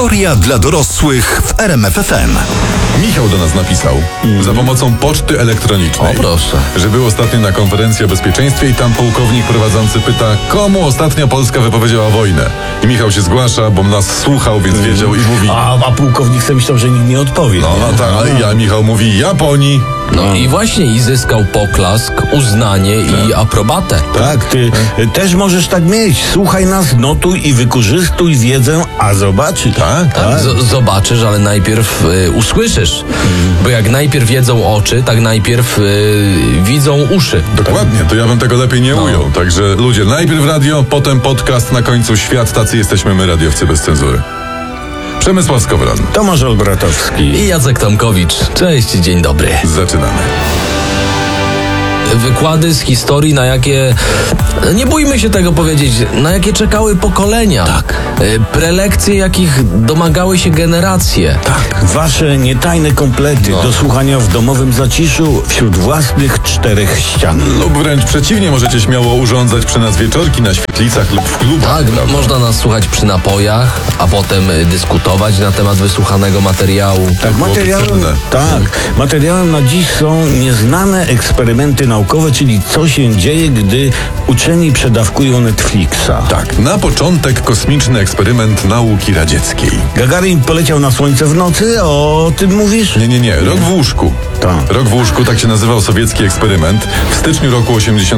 Historia dla dorosłych w RMF FM. Michał do nas napisał za pomocą poczty elektronicznej, O, proszę. że był ostatnio na konferencji o bezpieczeństwie i tam pułkownik prowadzący pyta, komu ostatnio Polska wypowiedziała wojnę. I Michał się zgłasza, bo nas słuchał, więc wiedział i mówi... A pułkownik sobie myślał, że nikt nie odpowie. No tak, a Michał mówi Japonii. No i właśnie i zyskał poklask, uznanie i aprobatę. Tak, ty też możesz tak mieć. Słuchaj nas, notuj i wykorzystuj wiedzę, a zobaczysz. Tak? Tak, zobaczysz, ale najpierw usłyszysz. Bo jak najpierw wiedzą oczy, tak najpierw widzą uszy. Dokładnie, to ja bym tego lepiej nie ujął. Także ludzie, najpierw radio, potem podcast, na końcu świat. Tacy jesteśmy my, radiowcy bez cenzury. Przemysław Skowron. Tomasz Olbratowski. I Jacek Tomkowicz. Cześć, dzień dobry. Zaczynamy. Wykłady z historii, na jakie, nie bójmy się tego powiedzieć, na jakie czekały pokolenia. Tak. Prelekcje, jakich domagały się generacje. Tak. Wasze nietajne komplety do słuchania w domowym zaciszu wśród własnych czterech ścian. Lub wręcz przeciwnie, możecie śmiało urządzać przy nas wieczorki na świetlicach lub w klubach. Tak, prawda? można nas słuchać przy napojach, a potem dyskutować na temat wysłuchanego materiału. Tak, materiałem na dziś są nieznane eksperymenty naukowe, czyli co się dzieje, gdy uczeni przedawkują Netflixa. Tak, na początek kosmiczny eksperyment nauki radzieckiej. Gagarin poleciał na Słońce w nocy, o tym mówisz? Nie. Rok w łóżku. Tak. Rok w łóżku, tak się nazywał sowiecki eksperyment. W styczniu roku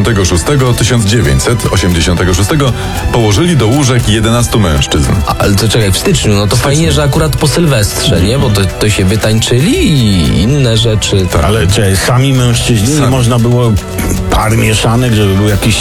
1986 położyli do łóżek 11 mężczyzn. Ale to czekaj, w styczniu, no to fajnie, że akurat po Sylwestrze, nie? Bo to się wytańczyli i inne rzeczy. Tak. Ale sami mężczyźni, nie można było par mieszanek, żeby był jakiś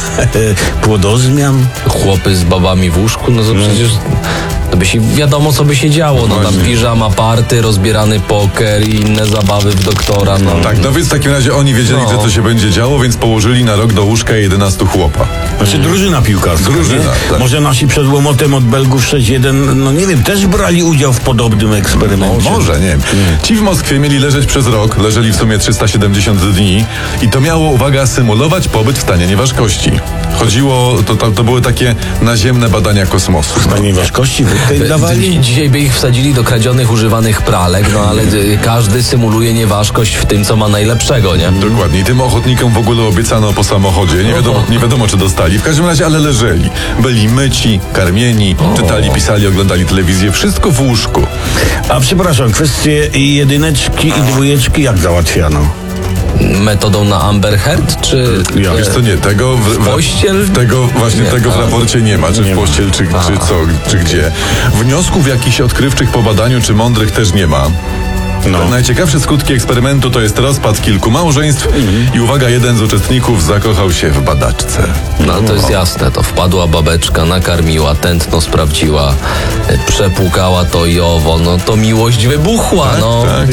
płodozmian? Chłopy z babami w łóżku, no to przecież to by się wiadomo, co by się działo. No tam Właśnie. piżama party, rozbierany poker i inne zabawy w doktora. No. Tak, no więc w takim razie oni wiedzieli, No. że to się będzie działo, więc położyli na rok do łóżka 11 chłopa. Znaczy drużyna piłkarska. Drużyna, nie? tak. Może nasi przed łomotem od Belgów 6-1, no nie wiem, też brali udział w podobnym eksperymencie. Może, nie wiem. Ci w Moskwie mieli leżeć przez rok, leżeli w sumie 370 dni i to miało, uwaga, symulować pobyt w stanie nieważkości. Chodziło, to były takie naziemne badania kosmosu. Panie ważkości, wódkę im dawali? Dzisiaj by ich wsadzili do kradzionych, używanych pralek, no ale każdy symuluje nieważkość w tym, co ma najlepszego, nie? Dokładnie. I tym ochotnikom w ogóle obiecano po samochodzie. Nie wiadomo, czy dostali. W każdym razie, ale leżeli. Byli myci, karmieni, czytali, pisali, oglądali telewizję. Wszystko w łóżku. A przepraszam, kwestie jedyneczki i dwójeczki jak załatwiano? Metodą na Amber Heard, czy... Wiesz co, nie, tego Pościel? tego w raporcie nie ma, czy w pościel, czy gdzie. Wniosków jakichś odkrywczych po badaniu, czy mądrych też nie ma. No. Najciekawsze skutki eksperymentu to jest rozpad kilku małżeństw i uwaga, jeden z uczestników zakochał się w badaczce. No to jest jasne, to wpadła babeczka, nakarmiła, tętno sprawdziła, przepłukała to i owo, no to miłość wybuchła, no. tak.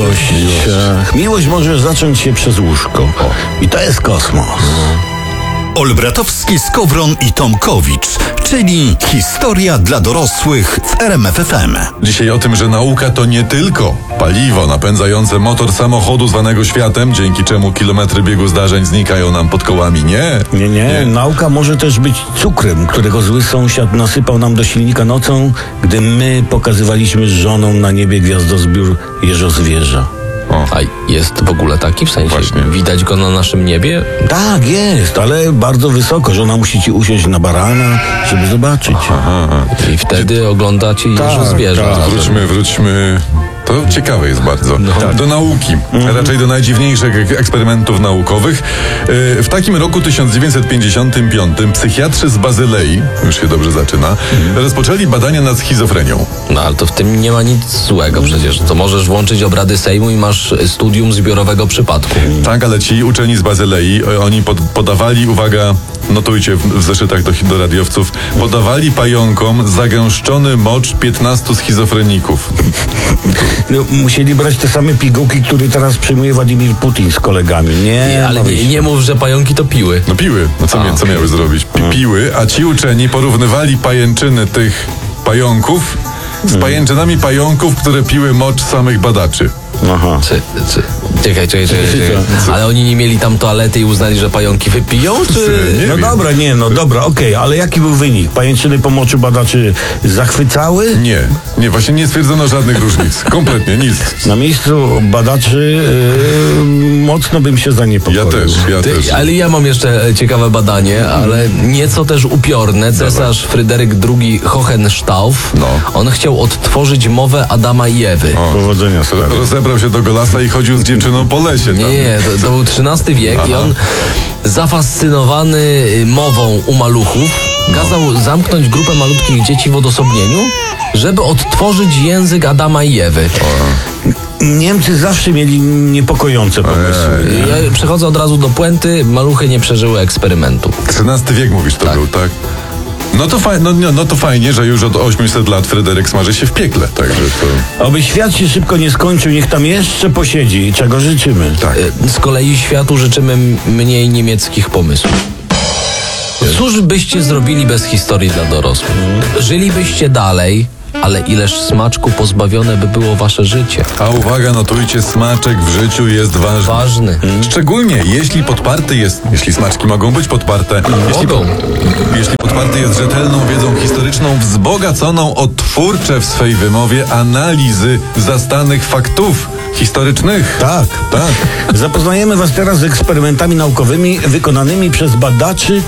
Miłość może zacząć się przez łóżko. I to jest kosmos. Olbratowski, Skowron i Tomkowicz, czyli historia dla dorosłych w RMF FM. Dzisiaj o tym, że nauka to nie tylko paliwo napędzające motor samochodu zwanego światem, dzięki czemu kilometry biegu zdarzeń znikają nam pod kołami. Nie. Nauka może też być cukrem, którego zły sąsiad nasypał nam do silnika nocą, gdy my pokazywaliśmy z żoną na niebie gwiazdozbiór jeżozwierza. A jest w ogóle taki, w sensie Właśnie. widać go na naszym niebie? Tak, jest, ale bardzo wysoko. Żona musi ci usiąść na barana, żeby zobaczyć. I wtedy oglądacie jeżozwierza. tak. Wróćmy. To ciekawe jest bardzo. Do nauki. Raczej do najdziwniejszych eksperymentów naukowych. W takim roku 1955 psychiatrzy z Bazylei, już się dobrze zaczyna, rozpoczęli badania nad schizofrenią. No ale to w tym nie ma nic złego przecież. To możesz włączyć obrady Sejmu i masz studium zbiorowego przypadku. Tak, ale ci uczeni z Bazylei, oni podawali, uwaga, notujcie w zeszytach do radiowców, podawali pająkom zagęszczony mocz 15 schizofreników. No, musieli brać te same pigułki, które teraz przyjmuje Władimir Putin z kolegami. Ale nie mów, że pająki to piły. No piły, no co miały zrobić? Piły, a ci uczeni porównywali pajęczyny tych pająków z pajęczynami pająków, które piły mocz samych badaczy. Aha. Czekaj. Ale oni nie mieli tam toalety i uznali, że pająki wypiją, czy... Nie No wiem. dobra, okej, ale jaki był wynik? Pajęczyny po moczu badaczy zachwycały? Nie, właśnie nie stwierdzono żadnych różnic. Kompletnie, nic. Na miejscu badaczy mocno bym się zaniepokoił. Ja też. Ale ja mam jeszcze ciekawe badanie, ale nieco też upiorne. Cesarz Fryderyk II Hohenstauf, on chciał odtworzyć mowę Adama i Ewy. Powodzenia, stary. Rozebrał się do golasa i chodził z dziewczyną po lesie. Tam. Nie, to był XIII wiek i on zafascynowany mową u maluchów kazał zamknąć grupę malutkich dzieci w odosobnieniu, żeby odtworzyć język Adama i Ewy. Niemcy zawsze mieli niepokojące pomysły. Ja przechodzę od razu do puenty. Maluchy nie przeżyły eksperymentu. XIII wiek mówisz to był, tak? No to fajnie, że już od 800 lat Fryderyk smaży się w piekle, także to... Oby świat się szybko nie skończył, niech tam jeszcze posiedzi, czego życzymy. Tak. Z kolei światu życzymy mniej niemieckich pomysłów. Cóż byście zrobili bez historii dla dorosłych? Żylibyście dalej, ale ileż smaczku pozbawione by było wasze życie. A uwaga, notujcie, smaczek w życiu jest ważny. Ważny. Szczególnie jeśli podparty jest, jeśli smaczki mogą być podparte, jeśli podparty jest rzetelną wiedzą historyczną, wzbogaconą o twórcze w swej wymowie analizy zastanych faktów historycznych. Tak. Zapoznajemy was teraz z eksperymentami naukowymi wykonanymi przez badaczy,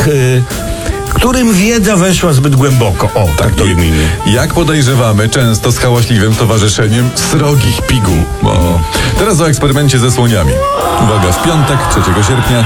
którym wiedza weszła zbyt głęboko. O, tak to imię. Jak podejrzewamy, często z hałaśliwym towarzyszeniem srogich piguł. Teraz o eksperymencie ze słoniami. Uwaga, w piątek, 3 sierpnia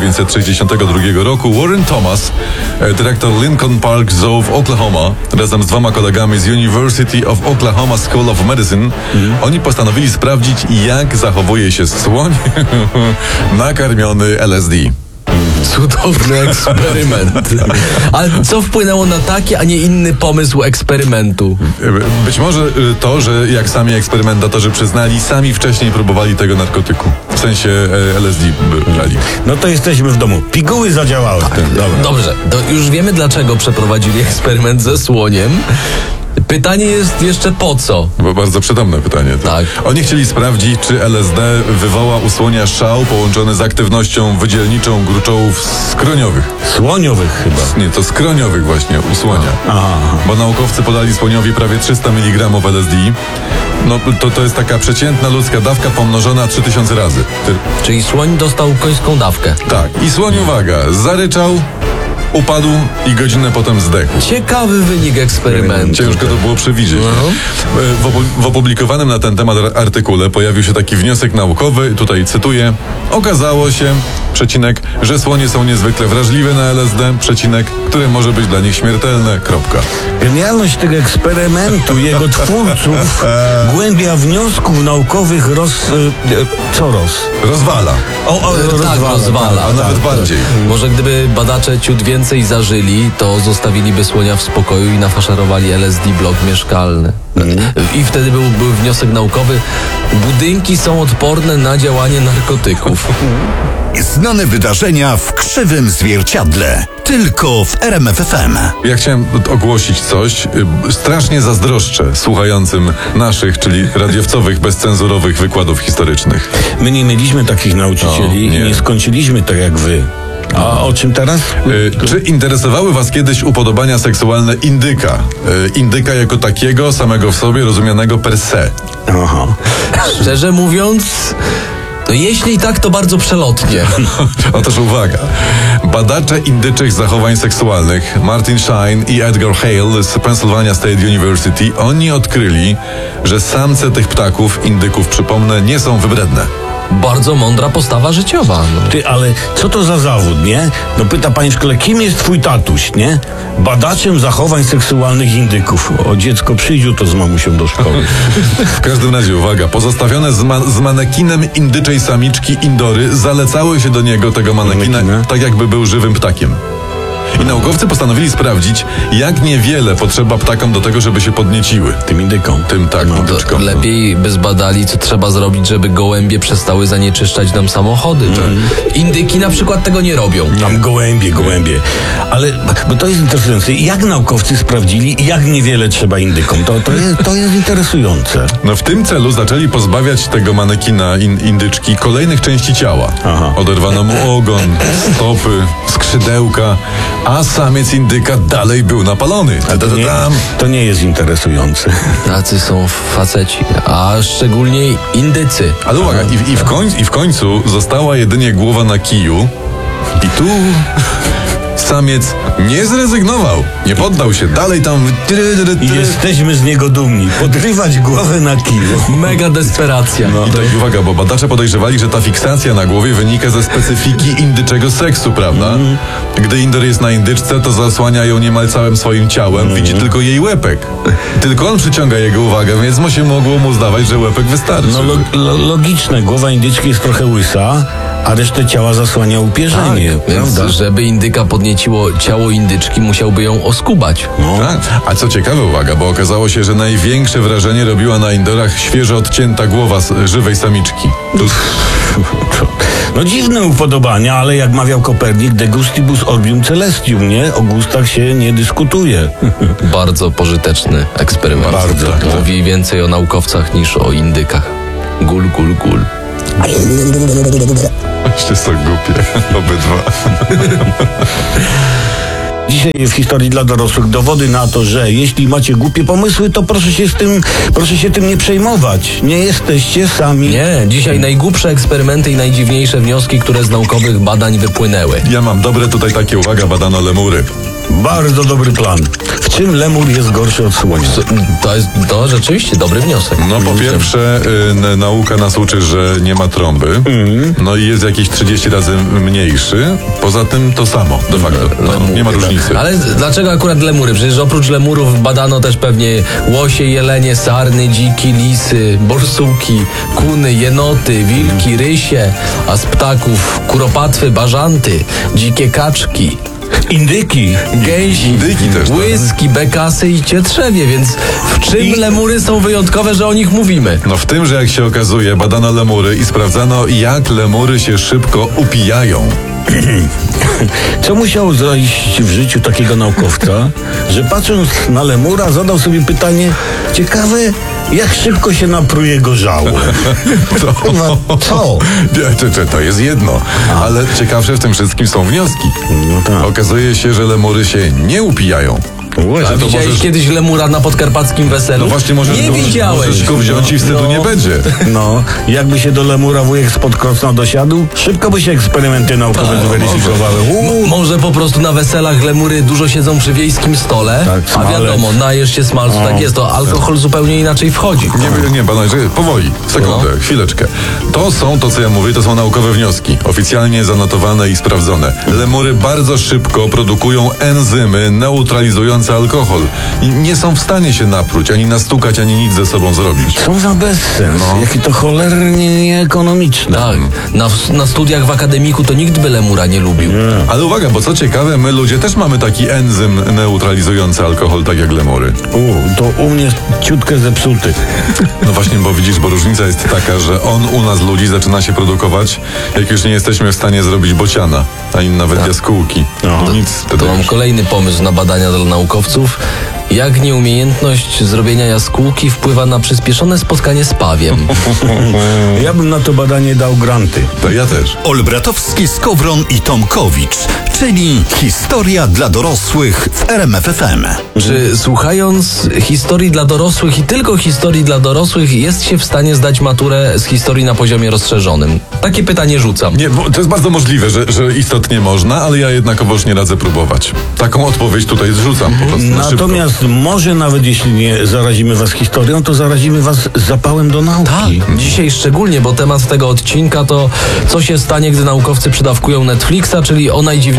1962 roku Warren Thomas, dyrektor Lincoln Park Zoo w Oklahoma, razem z 2 kolegami z University of Oklahoma School of Medicine, oni postanowili sprawdzić, jak zachowuje się słoń nakarmiony LSD. Cudowny eksperyment. Ale co wpłynęło na taki, a nie inny pomysł eksperymentu? Być może to, że jak sami eksperymentatorzy przyznali, sami wcześniej próbowali tego narkotyku. W sensie LSD brali. No to jesteśmy w domu. Piguły zadziałały. Dobra. Dobrze, to już wiemy, dlaczego przeprowadzili eksperyment ze słoniem. Pytanie jest jeszcze po co? Bo bardzo przytomne pytanie. To. Tak. Oni chcieli sprawdzić, czy LSD wywoła u słonia szał połączony z aktywnością wydzielniczą gruczołów skroniowych. Słoniowych chyba. Nie, to skroniowych właśnie, u słonia. Aha. Bo naukowcy podali słoniowi prawie 300 mg LSD. No to jest taka przeciętna ludzka dawka pomnożona 3000 razy. Czyli słoń dostał końską dawkę. Tak. I słoń, uwaga, zaryczał, upadł i godzinę potem zdechł. Ciekawy wynik eksperymentu. Ciężko to było przewidzieć. W opublikowanym na ten temat artykule pojawił się taki wniosek naukowy, tutaj cytuję: okazało się, przecinek, że słonie są niezwykle wrażliwe na LSD, przecinek, które może być dla nich śmiertelne, kropka. Genialność tego eksperymentu, jego twórców, głębia wniosków naukowych Rozwala. Tak, rozwala. A nawet bardziej. Może gdyby badacze ciut więcej zażyli, to zostawiliby słonia w spokoju i nafaszerowali LSD blok mieszkalny. I wtedy był wniosek naukowy: budynki są odporne na działanie narkotyków. Znane wydarzenia w krzywym zwierciadle. Tylko w RMF FM. Ja chciałem ogłosić coś. Strasznie zazdroszczę słuchającym naszych, czyli radiowcowych, bezcenzurowych wykładów historycznych. My nie mieliśmy takich nauczycieli i nie skończyliśmy tak jak wy. A o czym teraz? Czy interesowały was kiedyś upodobania seksualne indyka? Indyka jako takiego, samego w sobie, rozumianego per se. Aha. Szczerze mówiąc, no jeśli tak, to bardzo przelotnie. Otóż uwaga. Badacze indyczych zachowań seksualnych Martin Shine i Edgar Hale z Pennsylvania State University, oni odkryli, że samce tych ptaków, indyków przypomnę, nie są wybredne. Bardzo mądra postawa życiowa. No. Ty, ale co to za zawód, nie? No pyta pani w szkole, kim jest twój tatuś, nie? Badaczem zachowań seksualnych indyków. O, dziecko przyjdziu to z mamusią do szkoły. W każdym razie, uwaga, pozostawione z manekinem indyczej samiczki indory zalecały się do niego, tego manekina, tak jakby był żywym ptakiem. I naukowcy postanowili sprawdzić, jak niewiele potrzeba ptakom do tego, żeby się podnieciły. Tym indykom. Tym tak, To indyczkom. lepiej by zbadali, co trzeba zrobić, żeby gołębie przestały zanieczyszczać nam samochody. Indyki na przykład tego nie robią. Tam gołębie. Ale, bo to jest interesujące. Jak naukowcy sprawdzili, jak niewiele trzeba indykom? To jest interesujące. No w tym celu zaczęli pozbawiać tego manekina indyczki kolejnych części ciała. Aha. Oderwano mu ogon, stopy, skrzydełka, a samiec indyka dalej był napalony. To nie jest interesujące. Tacy są faceci, a szczególnie indycy. Ale uwaga, i w końcu została jedynie głowa na kiju i tu samiec nie zrezygnował, nie poddał się, dalej tam... I jesteśmy z niego dumni. Podrywać głowę na kiju. Mega desperacja. I tak, uwaga, bo badacze podejrzewali, że ta fiksacja na głowie wynika ze specyfiki indyczego seksu, prawda? Gdy indyr jest na indyczce, to zasłania ją niemal całym swoim ciałem, widzi tylko jej łepek. Tylko on przyciąga jego uwagę, więc mogło mu zdawać, że łepek wystarczy. No logiczne. Głowa indyczki jest trochę łysa, a resztę ciała zasłania upierzenie. Więc prawda? żeby indyka podnieciło ciało indyczki, musiałby ją oskubać. Tak. A co ciekawe, uwaga, bo okazało się, że największe wrażenie robiła na indorach świeżo odcięta głowa żywej samiczki. No dziwne upodobania, ale jak mawiał Kopernik, de gustibus orbium celestium, nie? O gustach się nie dyskutuje. Bardzo pożyteczny eksperyment. Bardzo, tak. Mówi więcej o naukowcach niż o indykach. Gul. Jeszcze są głupie, obydwa. Dzisiaj w historii dla dorosłych dowody na to, że jeśli macie głupie pomysły, to proszę się tym nie przejmować. Nie jesteście sami. Nie, dzisiaj najgłupsze eksperymenty i najdziwniejsze wnioski, które z naukowych badań wypłynęły. Ja mam dobre tutaj takie, uwaga, badano lemury. Bardzo dobry plan. W czym lemur jest gorszy od słonia? To jest rzeczywiście dobry wniosek. No po pierwsze, nauka nas uczy, że nie ma trąby. No i jest jakieś 30 razy mniejszy. Poza tym to samo, de facto. No, nie ma różnicy. Ale dlaczego akurat lemury? Przecież oprócz lemurów badano też pewnie łosie, jelenie, sarny, dziki, lisy, borsuki, kuny, jenoty, wilki, rysie, a z ptaków kuropatwy, bażanty, dzikie kaczki, Indyki. gęsi, Indyki też, tak. łyski, bekasy i cietrzewie, więc w czym lemury są wyjątkowe, że o nich mówimy? No w tym, że jak się okazuje, badano lemury i sprawdzano, jak lemury się szybko upijają. Co musiało zajść w życiu takiego naukowca, że patrząc na lemura zadał sobie pytanie, ciekawe, jak szybko się napruje gorzałe. Co? To jest jedno. Ale ciekawsze w tym wszystkim są wnioski. No tak. Okazuje się, że lemury się nie upijają. A to widziałeś możesz- kiedyś lemura na podkarpackim weselu? No właśnie, Nie widziałeś. Możesz go wziąć i wstydu nie będzie. No, jakby się do lemura wujek spod Krosna dosiadł, szybko by się eksperymenty naukowe zweryfikowały. Może po prostu na weselach lemury dużo siedzą przy wiejskim stole, Tak, a smalec. wiadomo, najesz się smalcu, tak jest, to alkohol zupełnie inaczej wchodzi. Nie, panowie, powoli, sekundę, chwileczkę. To co ja mówię, to są naukowe wnioski, oficjalnie zanotowane i sprawdzone. Lemury bardzo szybko produkują enzymy neutralizujące alkohol i nie są w stanie się napruć, ani nastukać, ani nic ze sobą zrobić. Co za bezsens, jaki to cholernie nieekonomiczne. Tak, na studiach w akademiku to nikt by lemura nie lubił. Ale uwaga, bo co ciekawe, my ludzie też mamy taki enzym neutralizujący alkohol, tak jak lemury. To u mnie ciutkę zepsuty. No właśnie, bo widzisz, bo różnica jest taka, że on u nas ludzi zaczyna się produkować, jak już nie jesteśmy w stanie zrobić bociana, ani nawet jaskółki. Nic wtedy To mam już. kolejny pomysł na badania dla naukowców. Jak nieumiejętność zrobienia jaskółki wpływa na przyspieszone spotkanie z pawiem. Ja bym na to badanie dał granty. To ja też. Olbratowski, Skowron i Tomkowicz, czyli historia dla dorosłych w RMF FM. Czy słuchając historii dla dorosłych i tylko historii dla dorosłych jest się w stanie zdać maturę z historii na poziomie rozszerzonym? Takie pytanie rzucam. Nie, bo to jest bardzo możliwe, że istotnie można, ale ja jednakowoż nie radzę próbować. Taką odpowiedź tutaj zrzucam po prostu na szybko. Natomiast może nawet jeśli nie zarazimy was historią, to zarazimy was zapałem do nauki. Tak, dzisiaj szczególnie, bo temat tego odcinka to co się stanie, gdy naukowcy przydawkują Netflixa, czyli o najdziwniejszych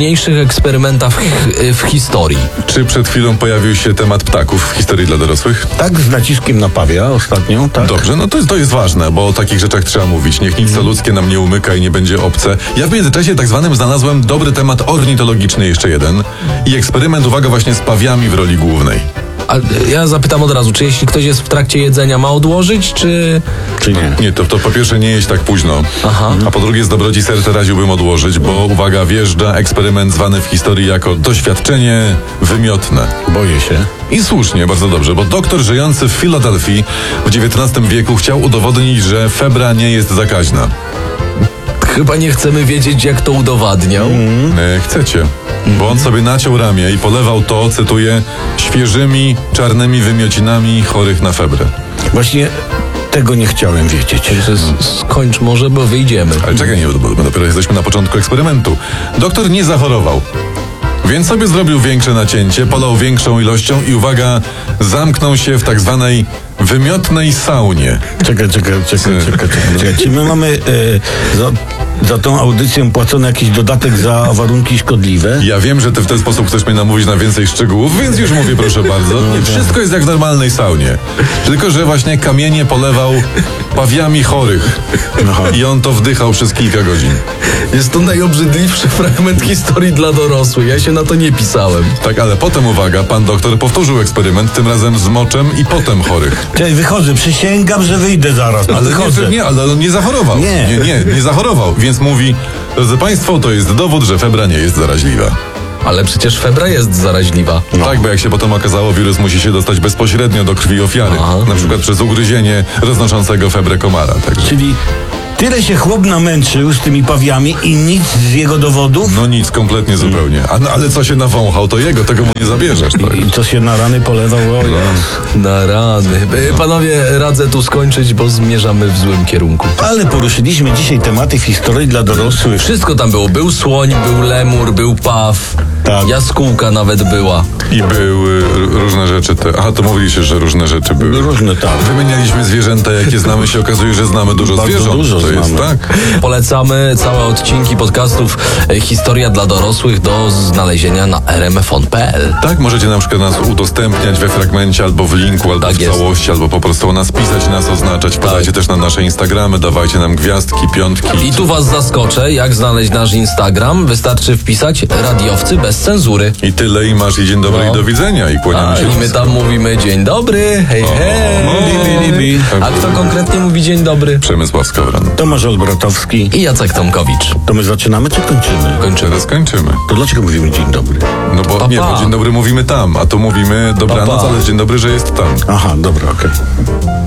najdziwniejszych eksperymentach w historii. Czy przed chwilą pojawił się temat ptaków w historii dla dorosłych? Tak, z naciskiem na pawia ostatnio, tak? Dobrze, no to jest ważne, bo o takich rzeczach trzeba mówić. Niech nic co ludzkie nam nie umyka i nie będzie obce. Ja w międzyczasie tak zwanym znalazłem dobry temat ornitologiczny, jeszcze jeden. I eksperyment, uwaga, właśnie z pawiami w roli głównej. A ja zapytam od razu, czy jeśli ktoś jest w trakcie jedzenia, ma odłożyć, czy nie? Nie, to po pierwsze nie jeść tak późno. Aha. A po drugie z dobroci serca radziłbym odłożyć, bo uwaga, wjeżdża eksperyment zwany w historii jako doświadczenie wymiotne. Boję się. I słusznie, bardzo dobrze, bo doktor żyjący w Filadelfii w XIX wieku chciał udowodnić, że febra nie jest zakaźna. chyba nie chcemy wiedzieć, jak to udowadniał? Chcecie. Bo on sobie naciął ramię i polewał to, cytuję, świeżymi, czarnymi wymiocinami chorych na febrę. Właśnie tego nie chciałem wiedzieć. Skończ może, bo wyjdziemy. Ale czekaj, nie, bo dopiero jesteśmy na początku eksperymentu. Doktor nie zachorował. Więc sobie zrobił większe nacięcie, polał większą ilością i uwaga, zamknął się w tak zwanej wymiotnej saunie. Czekaj. Czy my mamy za tą audycję płacony jakiś dodatek za warunki szkodliwe? Ja wiem, że ty w ten sposób chcesz mnie namówić na więcej szczegółów, więc już mówię, proszę bardzo. Nie, wszystko jest jak w normalnej saunie. Tylko że właśnie kamienie polewał pawiami chorych. I on to wdychał przez kilka godzin. Jest to najobrzydliwszy fragment historii dla dorosłych. Ja się na to nie pisałem. Tak, ale potem, uwaga, pan doktor powtórzył eksperyment, tym razem z moczem i potem chorych. Cześć, wychodzę, przysięgam, że wyjdę zaraz. Ale nie, ale on nie zachorował. Nie zachorował. Więc mówi, drodzy państwo, to jest dowód, że febra nie jest zaraźliwa. Ale przecież febra jest zaraźliwa. Tak, bo jak się potem okazało, wirus musi się dostać bezpośrednio do krwi ofiary. Na przykład przez ugryzienie roznoszącego febrę komara. Także. Czyli tyle się chłop namęczył z tymi pawiami i nic z jego dowodów? No nic, kompletnie zupełnie. Ale co się nawąchał, to jego, tego mu nie zabierzesz. I co się na rany polewał? Na rany. Panowie, radzę tu skończyć, bo zmierzamy w złym kierunku. Ale poruszyliśmy dzisiaj tematy w historii dla dorosłych. Wszystko tam było. Był słoń, był lemur, był paw. Tak. Jaskółka nawet była. I były różne rzeczy. To mówiliście, że różne rzeczy były. Różne, tak. Wymienialiśmy zwierzęta, jakie znamy. Się okazuje, że znamy dużo Bardzo zwierząt. dużo to jest znamy. tak. Polecamy całe odcinki podcastów Historia dla dorosłych do znalezienia na rmfon.pl. Tak, możecie na przykład nas udostępniać we fragmencie, albo w linku, albo Tak w jest. całości, albo po prostu o nas pisać, nas oznaczać. Podajcie też na nasze Instagramy, dawajcie nam gwiazdki, piątki. I tu was zaskoczę, jak znaleźć nasz Instagram. Wystarczy wpisać radiowcy bez cenzury. I tyle, i masz, i dzień dobry, i do widzenia, i kłaniamy się. I my tam mówimy dzień dobry, hej, hej. Libi. A kto konkretnie mówi dzień dobry? Przemysław Skowron. Tomasz Olbratowski. I Jacek Tomkowicz. To my zaczynamy czy kończymy? Teraz kończymy. To dlaczego mówimy dzień dobry? No bo Pa, nie, pa. bo dzień dobry mówimy tam, a tu mówimy dobranoc, Pa, pa. ale dzień dobry, że jest tam. Aha, dobra, okej.